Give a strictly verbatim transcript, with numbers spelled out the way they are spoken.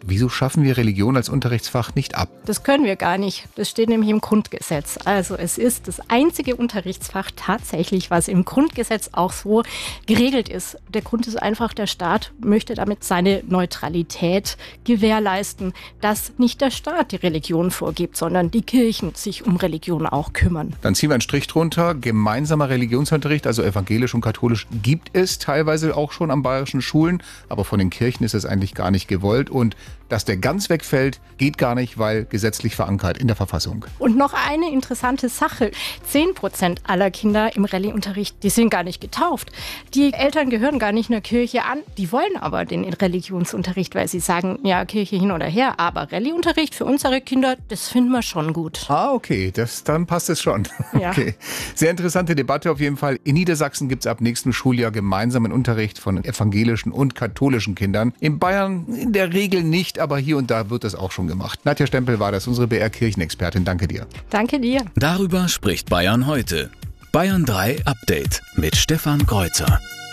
Wieso schaffen wir Religion als Unterrichtsfach nicht ab? Das können wir gar nicht. Das steht nämlich im Grundgesetz. Also es ist das einzige Unterrichtsfach tatsächlich, was im Grundgesetz auch so geregelt ist. Der Grund ist einfach, der Staat möchte damit seine Neutralität gewährleisten, dass nicht der Staat die Religion vorgibt, sondern die Kirchen sich um Religion auch kümmern. Dann ziehen wir einen Strich drunter. Gemeinsamer Religionsunterricht, also evangelisch und katholisch, gibt es teilweise auch schon an bayerischen Schulen, aber von den Kirchen ist es eigentlich gar nicht gewollt. Und dass der ganz wegfällt, geht gar nicht, weil gesetzlich verankert in der Verfassung. Und noch eine interessante Sache. Zehn Prozent aller Kinder im Rallye-Unterricht, die sind gar nicht getauft. Die Eltern gehören gar nicht einer Kirche an, die wollen aber den Religionsunterricht, weil sie sagen, ja, Kirche hin oder her, aber Rallye-Unterricht für unsere Kinder, das finden wir schon gut. Ah, okay, das, dann passt es schon. Ja. Okay. Sehr interessante Debatte auf jeden Fall. In Niedersachsen gibt es ab nächstem Schuljahr gemeinsamen Unterricht von evangelischen und katholischen Kindern. In Bayern in der Regel nicht, aber hier und da wird das auch schon gemacht. Nadja Stempel war das, unsere B R-Kirchenexpertin. Danke dir. Danke dir. Darüber spricht Bayern heute. Bayern drei Update mit Stefan Kreuzer.